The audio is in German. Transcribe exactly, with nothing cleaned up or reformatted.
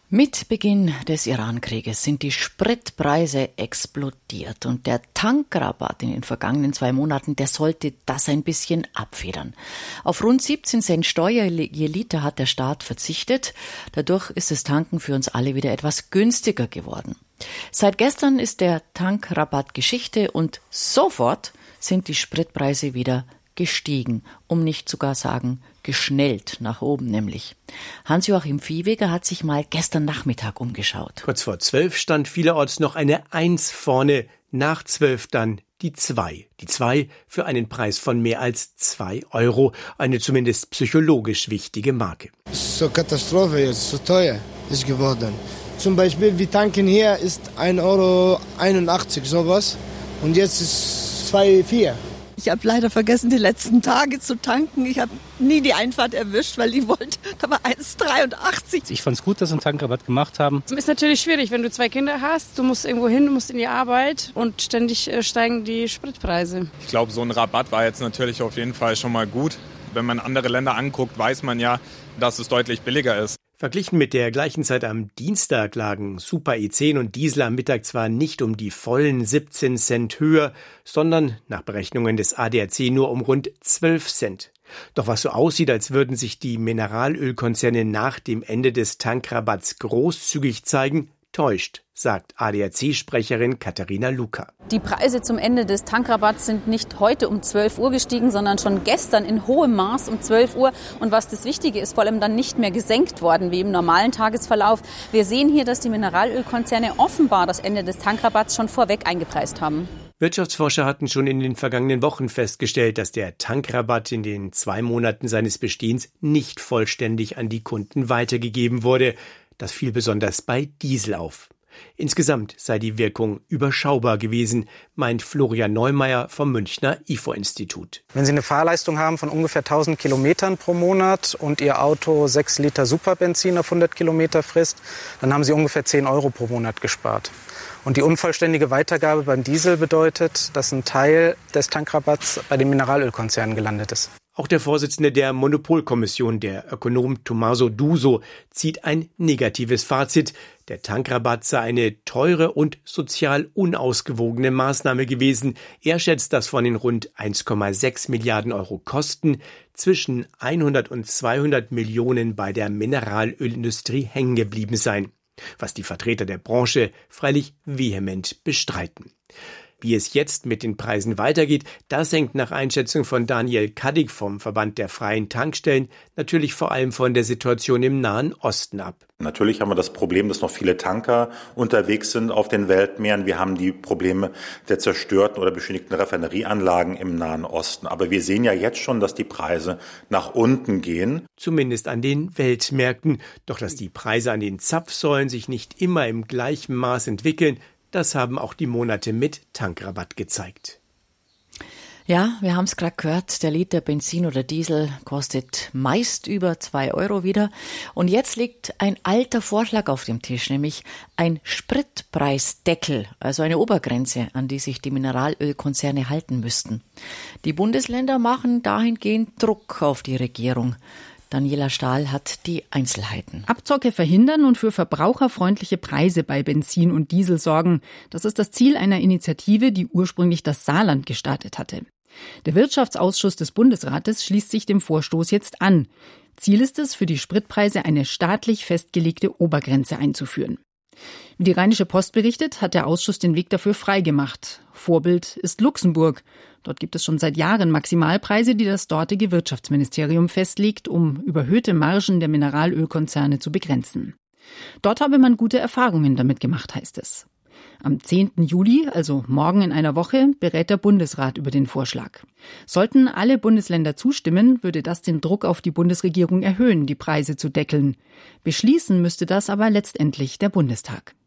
Mit Beginn des Iran-Krieges sind die Spritpreise explodiert und der Tankrabatt in den vergangenen zwei Monaten, der sollte das ein bisschen abfedern. Auf rund siebzehn Cent Steuer je Liter hat der Staat verzichtet. Dadurch ist das Tanken für uns alle wieder etwas günstiger geworden. Seit gestern ist der Tankrabatt Geschichte und sofort sind die Spritpreise wieder gestiegen, um nicht sogar sagen geschnellt nach oben nämlich. Hans-Joachim Viehweger hat sich mal gestern Nachmittag umgeschaut. Kurz vor zwölf stand vielerorts noch eine Eins vorne, nach zwölf dann die zwei. Die zwei für einen Preis von mehr als zwei Euro, eine zumindest psychologisch wichtige Marke. So Katastrophe jetzt, so teuer ist geworden. Zum Beispiel, wir tanken hier ist ein Euro einundachtzig sowas und jetzt ist zwei Euro vier. Ich habe leider vergessen, die letzten Tage zu tanken. Ich habe nie die Einfahrt erwischt, weil ich wollte, da war eins dreiundachtzig. Ich fand es gut, dass sie einen Tankrabatt gemacht haben. Es ist natürlich schwierig, wenn du zwei Kinder hast, du musst irgendwo hin, du musst in die Arbeit und ständig steigen die Spritpreise. Ich glaube, so ein Rabatt war jetzt natürlich auf jeden Fall schon mal gut. Wenn man andere Länder anguckt, weiß man ja, dass es deutlich billiger ist. Verglichen mit der gleichen Zeit am Dienstag lagen Super E zehn und Diesel am Mittag zwar nicht um die vollen siebzehn Cent höher, sondern nach Berechnungen des A D A C nur um rund zwölf Cent. Doch was so aussieht, als würden sich die Mineralölkonzerne nach dem Ende des Tankrabatts großzügig zeigen, täuscht, sagt A D A C-Sprecherin Katharina Luca. Die Preise zum Ende des Tankrabatts sind nicht heute um zwölf Uhr gestiegen, sondern schon gestern in hohem Maß um zwölf Uhr. Und was das Wichtige ist, vor allem dann nicht mehr gesenkt worden wie im normalen Tagesverlauf. Wir sehen hier, dass die Mineralölkonzerne offenbar das Ende des Tankrabatts schon vorweg eingepreist haben. Wirtschaftsforscher hatten schon in den vergangenen Wochen festgestellt, dass der Tankrabatt in den zwei Monaten seines Bestehens nicht vollständig an die Kunden weitergegeben wurde. Das fiel besonders bei Diesel auf. Insgesamt sei die Wirkung überschaubar gewesen, meint Florian Neumeier vom Münchner I F O-Institut. Wenn Sie eine Fahrleistung haben von ungefähr tausend Kilometern pro Monat und Ihr Auto sechs Liter Superbenzin auf hundert Kilometer frisst, dann haben Sie ungefähr zehn Euro pro Monat gespart. Und die unvollständige Weitergabe beim Diesel bedeutet, dass ein Teil des Tankrabatts bei den Mineralölkonzernen gelandet ist. Auch der Vorsitzende der Monopolkommission, der Ökonom Tommaso Duso, zieht ein negatives Fazit. Der Tankrabatt sei eine teure und sozial unausgewogene Maßnahme gewesen. Er schätzt, dass von den rund eins Komma sechs Milliarden Euro Kosten zwischen hundert und zweihundert Millionen bei der Mineralölindustrie hängen geblieben seien, was die Vertreter der Branche freilich vehement bestreiten. Wie es jetzt mit den Preisen weitergeht, das hängt nach Einschätzung von Daniel Kaddig vom Verband der freien Tankstellen natürlich vor allem von der Situation im Nahen Osten ab. Natürlich haben wir das Problem, dass noch viele Tanker unterwegs sind auf den Weltmeeren. Wir haben die Probleme der zerstörten oder beschädigten Raffinerieanlagen im Nahen Osten. Aber wir sehen ja jetzt schon, dass die Preise nach unten gehen. Zumindest an den Weltmärkten. Doch dass die Preise an den Zapfsäulen sich nicht immer im gleichen Maß entwickeln, das haben auch die Monate mit Tankrabatt gezeigt. Ja, wir haben es gerade gehört, der Liter Benzin oder Diesel kostet meist über zwei Euro wieder. Und jetzt liegt ein alter Vorschlag auf dem Tisch, nämlich ein Spritpreisdeckel, also eine Obergrenze, an die sich die Mineralölkonzerne halten müssten. Die Bundesländer machen dahingehend Druck auf die Regierung. Daniela Stahl hat die Einzelheiten. Abzocke verhindern und für verbraucherfreundliche Preise bei Benzin und Diesel sorgen. Das ist das Ziel einer Initiative, die ursprünglich das Saarland gestartet hatte. Der Wirtschaftsausschuss des Bundesrates schließt sich dem Vorstoß jetzt an. Ziel ist es, für die Spritpreise eine staatlich festgelegte Obergrenze einzuführen. Wie die Rheinische Post berichtet, hat der Ausschuss den Weg dafür freigemacht. Vorbild ist Luxemburg. Dort gibt es schon seit Jahren Maximalpreise, die das dortige Wirtschaftsministerium festlegt, um überhöhte Margen der Mineralölkonzerne zu begrenzen. Dort habe man gute Erfahrungen damit gemacht, heißt es. Am zehnten Juli, also morgen in einer Woche, berät der Bundesrat über den Vorschlag. Sollten alle Bundesländer zustimmen, würde das den Druck auf die Bundesregierung erhöhen, die Preise zu deckeln. Beschließen müsste das aber letztendlich der Bundestag.